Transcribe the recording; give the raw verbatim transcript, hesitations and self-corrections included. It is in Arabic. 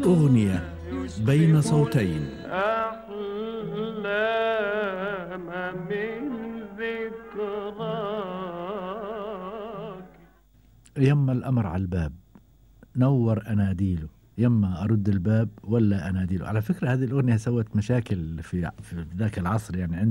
أغنية بين صوتين. أحلام من ذكراك. يما الأمر على الباب نور أناديله، يما أرد الباب ولا أناديله. على فكرة هذه الأغنية سوت مشاكل في في ذاك العصر يعني.